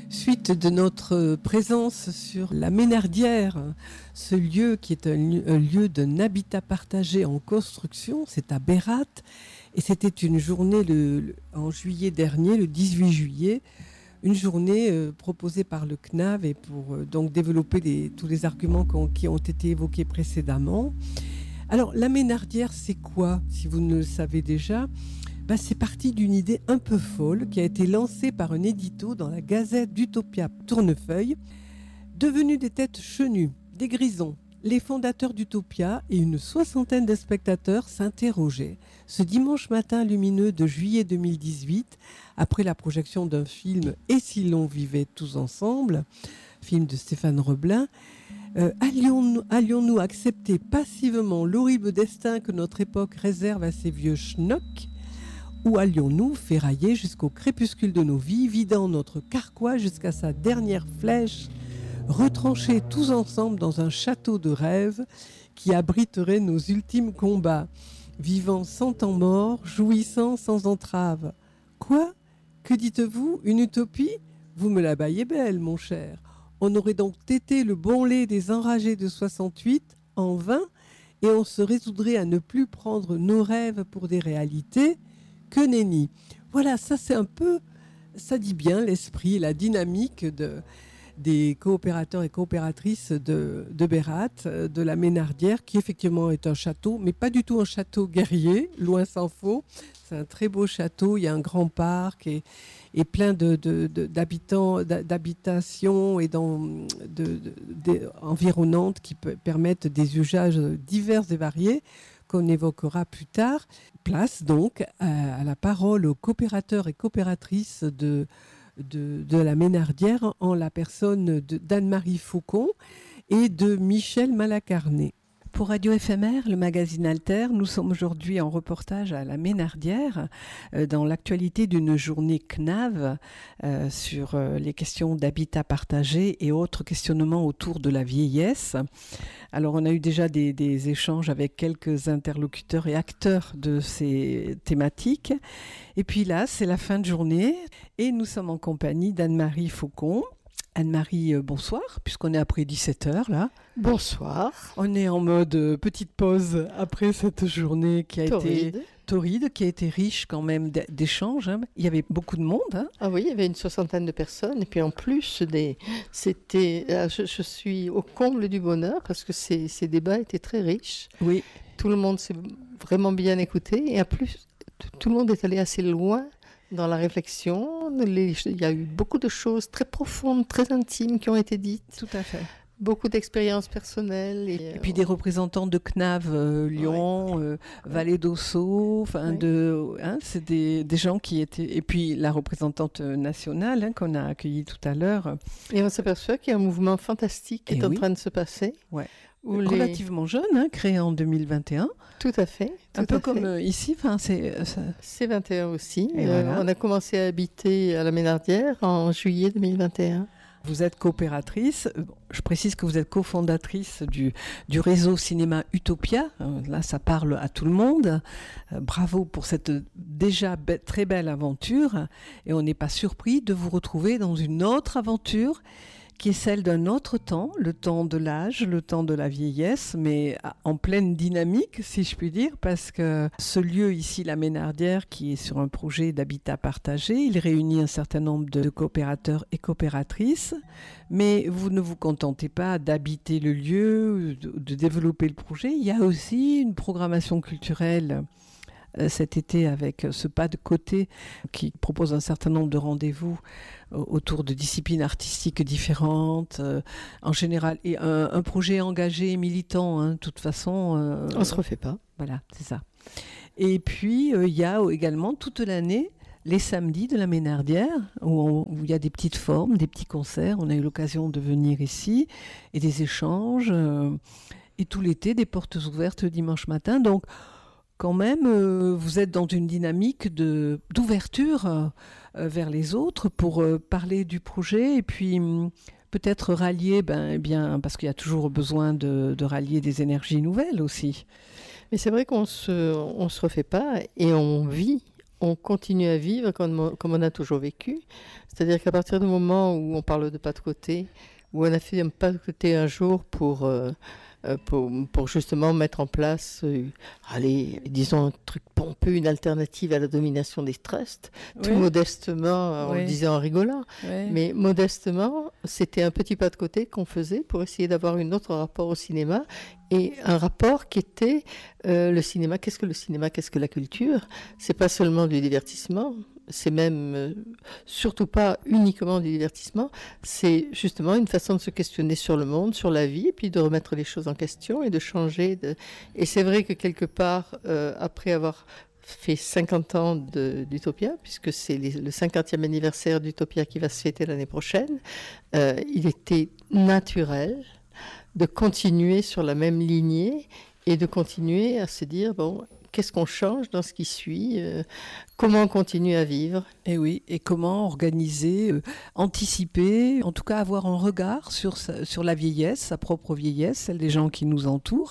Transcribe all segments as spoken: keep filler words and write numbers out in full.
Suite de notre présence sur la Ménardière, ce lieu qui est un lieu, un lieu d'un habitat partagé en construction, c'est à Bérat, et c'était une journée le, le, en juillet dernier, le dix-huit juillet, une journée euh, proposée par le C N A V et pour euh, donc développer les, tous les arguments qui ont été évoqués précédemment. Alors la Ménardière, c'est quoi, si vous ne le savez déjà? Ben, c'est parti d'une idée un peu folle qui a été lancée par un édito dans la Gazette d'Utopia Tournefeuille. Devenus des têtes chenues, des grisons, les fondateurs d'Utopia et une soixantaine de spectateurs s'interrogeaient ce dimanche matin lumineux de juillet deux mille dix-huit, après la projection d'un film « Et si l'on vivait tous ensemble », film de Stéphane Roblin. Euh, allions-nous, allions-nous accepter passivement l'horrible destin que notre époque réserve à ces vieux schnocks? Ou allions-nous ferrailler jusqu'au crépuscule de nos vies, vidant notre carquois jusqu'à sa dernière flèche, retranchés tous ensemble dans un château de rêve qui abriterait nos ultimes combats, vivant sans temps mort, jouissant sans entrave? Quoi? Que dites-vous? Une utopie? Vous me la baillez belle, mon cher. On aurait donc tété le bon lait des enragés de soixante-huit en vain, et on se résoudrait à ne plus prendre nos rêves pour des réalités. Que nenni. Voilà, ça c'est un peu, ça dit bien l'esprit, la dynamique de, des coopérateurs et coopératrices de, de Bérat, de la Ménardière, qui effectivement est un château, mais pas du tout un château guerrier, loin s'en faut. C'est un très beau château, il y a un grand parc et, et plein de, de, de, d'habitants, d'habitations et dans, de, de, de, environnantes qui p- permettent des usages divers et variés qu'on évoquera plus tard. Place donc à, à la parole aux coopérateurs et coopératrices de, de, de la Ménardière en la personne de, d'Anne-Marie Faucon et de Michel Malacarné. Pour Radio F M R, le magazine Alter, nous sommes aujourd'hui en reportage à la Ménardière euh, dans l'actualité d'une journée C N A V euh, sur euh, les questions d'habitat partagé et autres questionnements autour de la vieillesse. Alors on a eu déjà des, des échanges avec quelques interlocuteurs et acteurs de ces thématiques. Et puis là, c'est la fin de journée et nous sommes en compagnie d'Anne-Marie Faucon. Anne-Marie, bonsoir, puisqu'on est après dix-sept heures là. Bonsoir. On est en mode euh, petite pause après cette journée qui a torride. été torride, qui a été riche quand même d'échanges. Hein. Il y avait beaucoup de monde. Hein. Ah oui, il y avait une soixantaine de personnes. Et puis en plus, des, c'était, je, je suis au comble du bonheur parce que ces, ces débats étaient très riches. Oui. Tout le monde s'est vraiment bien écouté. Et en plus, tout le monde est allé assez loin dans la réflexion. Les, il y a eu beaucoup de choses très profondes, très intimes qui ont été dites. Tout à fait. Beaucoup d'expériences personnelles. Et, et puis des représentants de C N A V, euh, Lyon, ouais. euh, Vallée d'Ossau, enfin ouais. de, hein, c'est des, des gens qui étaient, et puis la représentante nationale hein, qu'on a accueillie tout à l'heure. Et on s'aperçoit qu'il y a un mouvement fantastique qui et est oui. en train de se passer. Ouais. Relativement les... jeune, hein, créé en deux mille vingt et un. Tout à fait. Tout un peu à comme fait. euh, ici, enfin c'est. Ça... C'est vingt et un aussi. Et euh, voilà. On a commencé à habiter à la Ménardière en juillet deux mille vingt et un. Vous êtes coopératrice, je précise que vous êtes cofondatrice du, du réseau cinéma Utopia, là ça parle à tout le monde, bravo pour cette déjà be- très belle aventure et on n'est pas surpris de vous retrouver dans une autre aventure qui est celle d'un autre temps, le temps de l'âge, le temps de la vieillesse, mais en pleine dynamique, si je puis dire, parce que ce lieu ici, la Ménardière, qui est sur un projet d'habitat partagé, il réunit un certain nombre de coopérateurs et coopératrices, mais vous ne vous contentez pas d'habiter le lieu, de, de développer le projet, il y a aussi une programmation culturelle cet été avec ce pas de côté qui propose un certain nombre de rendez-vous autour de disciplines artistiques différentes, euh, en général, et un, un projet engagé et militant, hein, de toute façon. Euh, On ne se refait pas. Voilà, c'est ça. Et puis, il euh, y a également toute l'année les samedis de la Ménardière, où il y a des petites formes, des petits concerts. On a eu l'occasion de venir ici, et des échanges, euh, et tout l'été, des portes ouvertes dimanche matin. Donc, quand même, euh, vous êtes dans une dynamique de, d'ouverture euh, vers les autres pour euh, parler du projet et puis hum, peut-être rallier, ben, eh bien, parce qu'il y a toujours besoin de, de rallier des énergies nouvelles aussi. Mais c'est vrai qu'on se, on se refait pas et on vit on continue à vivre comme on, comme on a toujours vécu. C'est-à-dire qu'à partir du moment où on parle de pas de côté, où on a fait un pas de côté un jour pour, euh, euh, pour, pour justement mettre en place, euh, allez, disons un truc pompeux, une alternative à la domination des trusts, oui. tout modestement, oui. on le disait en rigolant, oui. mais modestement, c'était un petit pas de côté qu'on faisait pour essayer d'avoir un autre rapport au cinéma, et un rapport qui était euh, le cinéma. Qu'est-ce que le cinéma? Qu'est-ce que la culture? C'est pas seulement du divertissement. C'est même euh, surtout pas uniquement du divertissement, c'est justement une façon de se questionner sur le monde, sur la vie, et puis de remettre les choses en question et de changer. De... Et c'est vrai que quelque part, euh, après avoir fait cinquante ans de, d'Utopia, puisque c'est les, le cinquantième anniversaire d'Utopia qui va se fêter l'année prochaine, euh, il était naturel de continuer sur la même lignée et de continuer à se dire, bon, qu'est-ce qu'on change dans ce qui suit, euh, comment on continue à vivre. Et oui, et comment organiser, euh, anticiper, en tout cas avoir un regard sur, sa, sur la vieillesse, sa propre vieillesse, celle des gens qui nous entourent,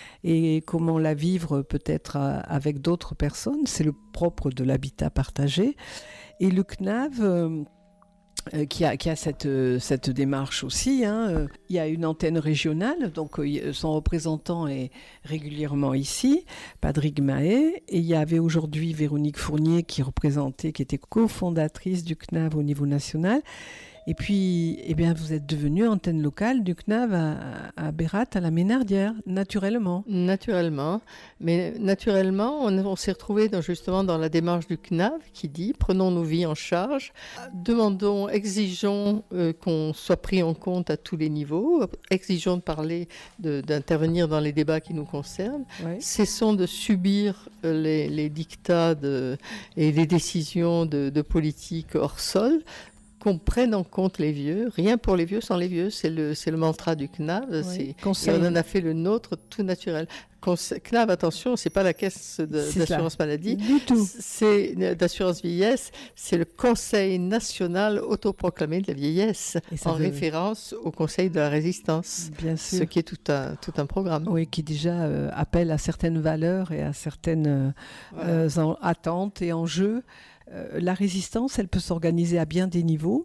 et comment la vivre peut-être à, avec d'autres personnes. C'est le propre de l'habitat partagé. Et le C N A V... Euh, Euh, qui a, qui a cette, euh, cette démarche aussi. Hein. Euh, il y a une antenne régionale, donc euh, son représentant est régulièrement ici, Patrick Mahé, et il y avait aujourd'hui Véronique Fournier qui représentait, qui était cofondatrice du C N A V au niveau national. Et puis, eh bien, vous êtes devenue antenne locale du C N A V à, à Bérat, à la Ménardière, naturellement. Naturellement. Mais naturellement, on, on s'est retrouvés dans, justement dans la démarche du C N A V qui dit « Prenons nos vies en charge, demandons, exigeons euh, qu'on soit pris en compte à tous les niveaux, exigeons de parler, de, d'intervenir dans les débats qui nous concernent, oui. Cessons de subir les, les dictats de, et les décisions de, de politique hors sol, qu'on prenne en compte les vieux, rien pour les vieux sans les vieux, c'est le, c'est le mantra du C N A V, oui, c'est, on en a fait le nôtre tout naturel. C N A V, attention, c'est pas la caisse de, d'assurance ça. maladie, du tout. C'est d'assurance vieillesse, c'est le Conseil national autoproclamé de la vieillesse, en veut... référence au Conseil de la résistance, bien sûr. Ce qui est tout un, tout un programme. Oui, qui déjà euh, appelle à certaines valeurs et à certaines euh, voilà. euh, en, attentes et enjeux. Euh, la résistance, elle peut s'organiser à bien des niveaux.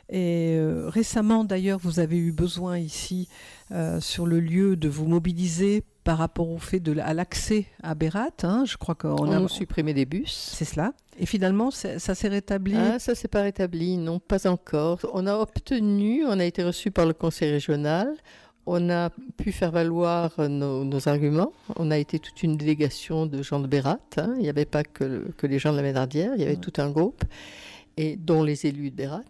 Et euh, récemment, d'ailleurs, vous avez eu besoin ici, euh, sur le lieu, de vous mobiliser par rapport au fait de à l'accès à Bérat. Hein. Je crois qu'on on a a supprimé des bus. C'est cela. Et finalement, c'est, ça s'est rétabli. Ah, ça s'est pas rétabli, non, pas encore. On a obtenu, on a été reçu par le conseil régional. On a pu faire valoir nos, nos arguments. On a été toute une délégation de gens de Bérat. Hein. Il n'y avait pas que, que les gens de la Ménardière, il y avait ouais. tout un groupe, et, dont les élus de Bérat.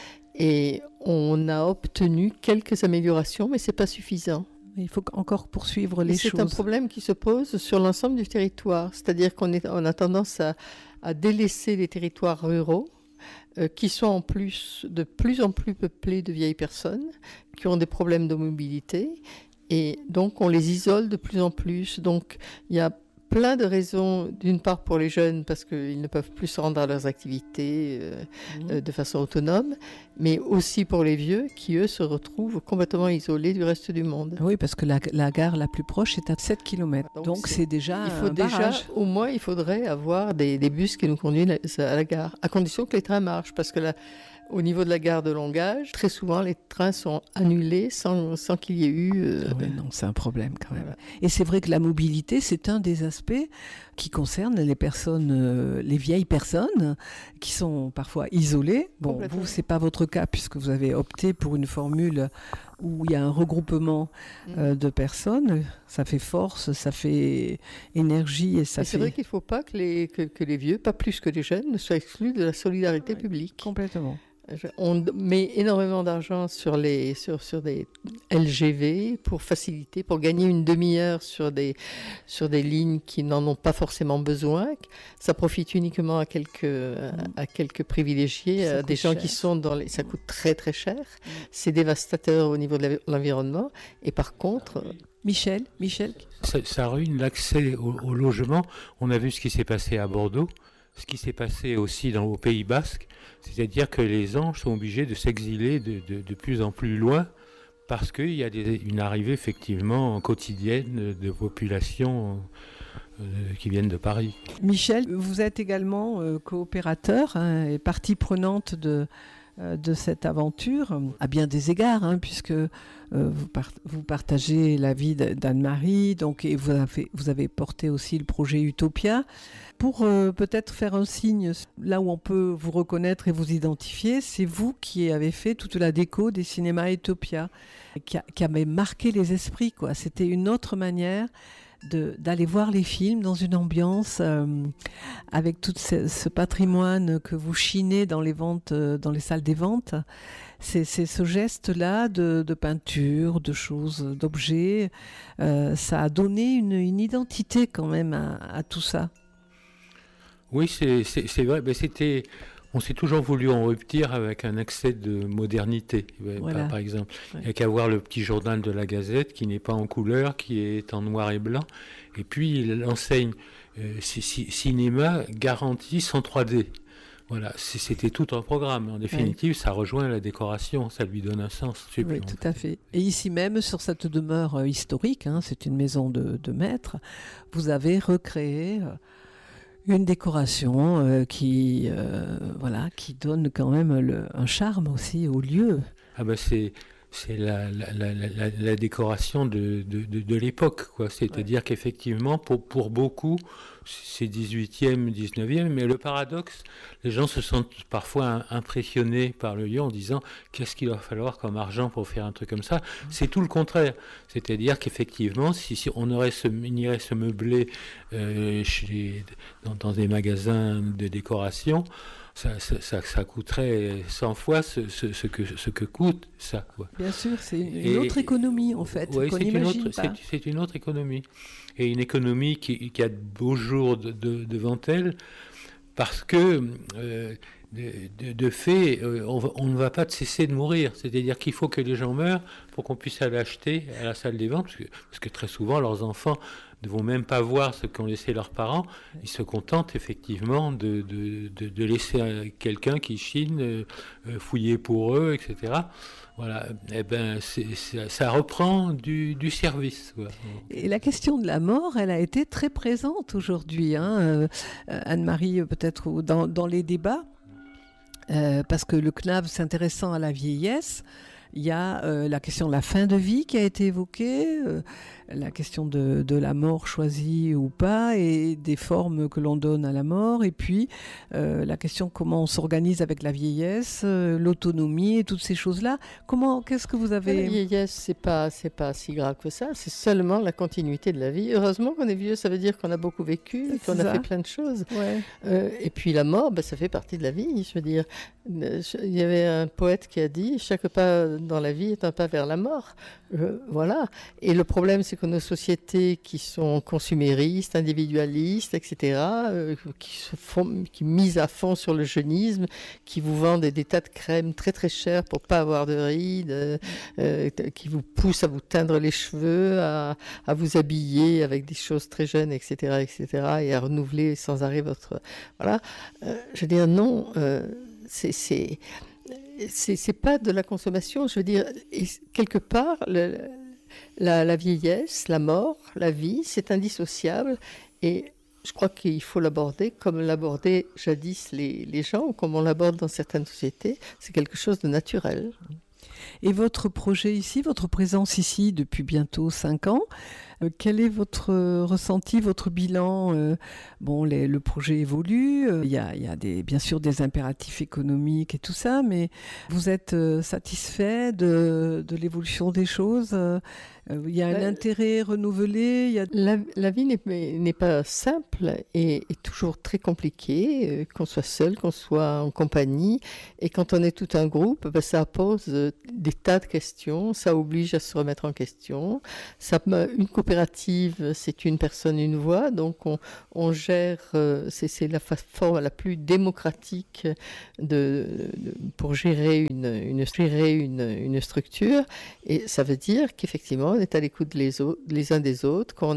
Et on a obtenu quelques améliorations, mais ce n'est pas suffisant. Il faut encore poursuivre les et choses. C'est un problème qui se pose sur l'ensemble du territoire. C'est-à-dire qu'on est, on a tendance à, à délaisser les territoires ruraux, Euh, qui sont en plus de plus en plus peuplés de vieilles personnes qui ont des problèmes de mobilité et donc on les isole de plus en plus. Donc il y a plein de raisons, d'une part pour les jeunes parce qu'ils ne peuvent plus se rendre à leurs activités euh, mmh. euh, de façon autonome, mais aussi pour les vieux qui eux se retrouvent complètement isolés du reste du monde. Oui, parce que la, la gare la plus proche est à sept kilomètres, donc, donc c'est, c'est déjà il faut un déjà, barrage. Au moins il faudrait avoir des, des bus qui nous conduisent à la gare, à condition que les trains marchent, parce que la Au niveau de la gare de Longage, très souvent, les trains sont annulés sans, sans qu'il y ait eu... Euh... Ah oui, non, c'est un problème quand même. Voilà. Et c'est vrai que la mobilité, c'est un des aspects qui concerne les personnes, euh, les vieilles personnes, qui sont parfois isolées. Bon, vous, c'est pas votre cas, puisque vous avez opté pour une formule où il y a un regroupement euh, de personnes. Ça fait force, ça fait énergie et ça et fait... C'est vrai qu'il ne faut pas que les, que, que les vieux, pas plus que les jeunes, ne soient exclus de la solidarité oui, publique. Complètement. On met énormément d'argent sur, les, sur, sur des L G V pour faciliter, pour gagner une demi-heure sur des, sur des lignes qui n'en ont pas forcément besoin. Ça profite uniquement à quelques, mmh. à quelques privilégiés, à des gens cher. qui sont dans les... Ça coûte très très cher. Mmh. C'est dévastateur au niveau de l'environnement. Et par contre... Michel, Michel ça, ça ruine l'accès au, au logement. On a vu ce qui s'est passé à Bordeaux, ce qui s'est passé aussi dans, au Pays Basque. C'est-à-dire que les gens sont obligés de s'exiler de, de, de plus en plus loin parce qu'il y a des, une arrivée effectivement quotidienne de populations euh, qui viennent de Paris. Michel, vous êtes également euh, coopérateur hein, et partie prenante de, euh, de cette aventure, à bien des égards, hein, puisque euh, vous, part- vous partagez la vie d'Anne-Marie, donc, et vous avez, vous avez porté aussi le projet Utopia. Pour euh, peut-être faire un signe, là où on peut vous reconnaître et vous identifier, c'est vous qui avez fait toute la déco des cinémas Utopia, qui, a, qui avait marqué les esprits, quoi. C'était une autre manière de, d'aller voir les films dans une ambiance euh, avec tout ce, ce patrimoine que vous chinez dans les ventes, euh, dans les salles des ventes. C'est, c'est ce geste-là de, de peinture, de choses, d'objets. Euh, ça a donné une, une identité quand même à, à tout ça. Oui, c'est, c'est, c'est vrai. Ben, c'était, on s'est toujours voulu en rupture avec un excès de modernité. Voilà. Par, par exemple, Ouais. il n'y a qu'à voir le petit journal de la Gazette qui n'est pas en couleur, qui est en noir et blanc. Et puis l'enseigne euh, c- c- cinéma garantie sans trois D. Voilà, c- c'était tout un programme. En définitive, ouais. Ça rejoint la décoration, ça lui donne un sens. Oui, tout à fait. Et ici même, sur cette demeure euh, historique, hein, c'est une maison de, de maître, vous avez recréé... Euh, une décoration euh, qui, euh, voilà, qui donne quand même le, un charme aussi au lieu. Ah ben c'est, c'est la, la, la, la, la décoration de, de, de, de l'époque, quoi. C'est-à-dire ouais. qu'effectivement, pour, pour beaucoup, c'est dix-huitième, dix-neuvième, mais le paradoxe, les gens se sentent parfois impressionnés par le lieu en disant qu'est-ce qu'il va falloir comme argent pour faire un truc comme ça. Mmh. C'est tout le contraire. C'est-à-dire qu'effectivement, si, si on, aurait se, on irait se meubler euh, chez, dans, dans des magasins de décoration, ça, ça, ça, ça coûterait cent fois ce, ce, ce, que, ce que coûte ça, quoi. Bien sûr, c'est une, une autre économie en fait, oui, qu'on c'est n'imagine une autre, pas. C'est, c'est une autre économie. Et une économie qui, qui a de beaux jours de, de, devant elle, parce que euh, de, de, de fait, euh, on, va, on ne va pas cesser de mourir. C'est-à-dire qu'il faut que les gens meurent pour qu'on puisse aller acheter à la salle des ventes, parce que, parce que très souvent, leurs enfants ne vont même pas voir ce qu'ont laissé leurs parents. Ils se contentent effectivement de, de, de, de laisser quelqu'un qui chine, euh, fouiller pour eux, et cetera. Voilà, eh ben, c'est, c'est, ça reprend du, du service, quoi. Et la question de la mort, elle a été très présente aujourd'hui, hein, euh, Anne-Marie, peut-être dans, dans les débats, euh, parce que le C N A V s'intéressant à la vieillesse, il y a euh, la question de la fin de vie qui a été évoquée, euh, la question de, de la mort choisie ou pas, et des formes que l'on donne à la mort, et puis euh, la question comment on s'organise avec la vieillesse, euh, l'autonomie et toutes ces choses-là. Comment, qu'est-ce que vous avez... La vieillesse, c'est pas, c'est pas si grave que ça, c'est seulement la continuité de la vie. Heureusement qu'on est vieux, ça veut dire qu'on a beaucoup vécu, qu'on a fait plein de choses. Ouais. Euh, et puis la mort, ben, ça fait partie de la vie, je veux dire. Il y avait un poète qui a dit « Chaque pas dans la vie est un pas vers la mort ». Euh, voilà. Et le problème, c'est que nos sociétés qui sont consuméristes, individualistes, et cetera, euh, qui se font, qui misent à fond sur le jeunisme, qui vous vendent des, des tas de crèmes très très chères pour pas avoir de rides, euh, euh, qui vous poussent à vous teindre les cheveux, à, à vous habiller avec des choses très jeunes, et cetera, et cetera, et à renouveler sans arrêt votre... Voilà. Euh, je veux dire, non, euh, c'est... c'est C'est, c'est pas de la consommation, je veux dire, et quelque part, le, la, la vieillesse, la mort, la vie, c'est indissociable, et je crois qu'il faut l'aborder comme l'abordaient jadis les, les gens, ou comme on l'aborde dans certaines sociétés, c'est quelque chose de naturel. Et votre projet ici, votre présence ici depuis bientôt cinq ans, euh, quel est votre euh, ressenti, votre bilan? euh, Bon, les, le projet évolue, il euh, y a, y a des, bien sûr des impératifs économiques et tout ça, mais vous êtes euh, satisfait de, de l'évolution des choses? Il euh, y a un la, intérêt renouvelé y a... la, la vie n'est, n'est pas simple et est toujours très compliquée, euh, qu'on soit seul, qu'on soit en compagnie. Et quand on est tout un groupe, ben, ça pose euh, des tas de questions, ça oblige à se remettre en question. Ça, une coopérative, c'est une personne, une voix, donc on, on gère, euh, c'est, c'est la forme la plus démocratique de, de, pour gérer, une, une, gérer une, une structure. Et ça veut dire qu'effectivement, on est à l'écoute les, autres, les uns des autres, qu'on